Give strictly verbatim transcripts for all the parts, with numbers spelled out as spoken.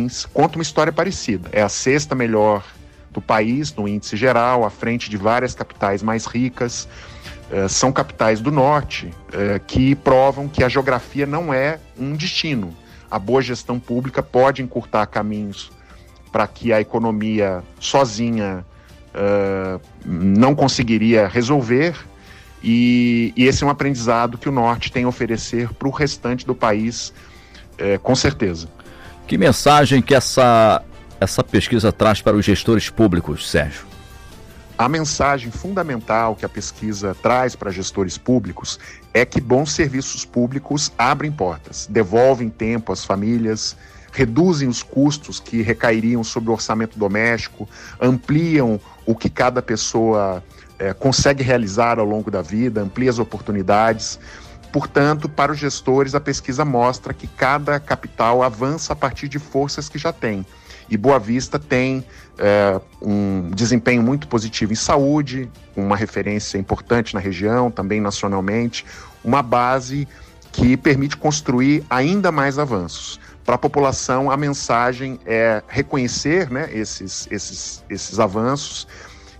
Tocantins conta uma história parecida. É a sexta melhor do país, no índice geral, à frente de várias capitais mais ricas. Uh, são capitais do norte uh, que provam que a geografia não é um destino. A boa gestão pública pode encurtar caminhos para que a economia sozinha uh, não conseguiria resolver, e, e esse é um aprendizado que o norte tem a oferecer para o restante do país, uh, com certeza. Que mensagem que essa, essa pesquisa traz para os gestores públicos, Sérgio? A mensagem fundamental que a pesquisa traz para gestores públicos é que bons serviços públicos abrem portas, devolvem tempo às famílias, reduzem os custos que recairiam sobre o orçamento doméstico, ampliam o que cada pessoa é, consegue realizar ao longo da vida, amplia as oportunidades. Portanto, para os gestores, a pesquisa mostra que cada capital avança a partir de forças que já tem. E Boa Vista tem é, um desempenho muito positivo em saúde, uma referência importante na região, também nacionalmente, uma base que permite construir ainda mais avanços. Para a população, a mensagem é reconhecer, né, esses, esses, esses avanços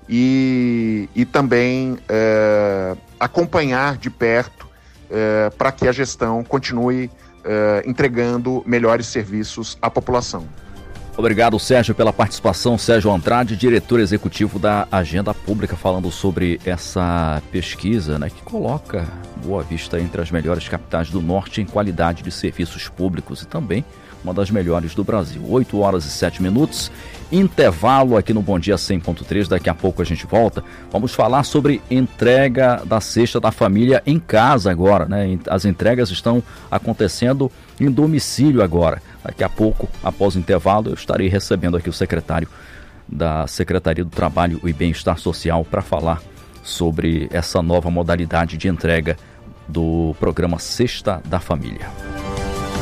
e, e também é, acompanhar de perto é, para que a gestão continue é, entregando melhores serviços à população. Obrigado, Sérgio, pela participação. Sérgio Andrade, diretor executivo da Agenda Pública, falando sobre essa pesquisa, né, que coloca Boa Vista entre as melhores capitais do norte em qualidade de serviços públicos e também uma das melhores do Brasil. oito horas e sete minutos, intervalo aqui no Bom Dia cem ponto três, daqui a pouco a gente volta. Vamos falar sobre entrega da cesta da família em casa agora, né? As entregas estão acontecendo em domicílio agora. Daqui a pouco, após o intervalo, eu estarei recebendo aqui o secretário da Secretaria do Trabalho e Bem-Estar Social para falar sobre essa nova modalidade de entrega do programa Cesta da Família.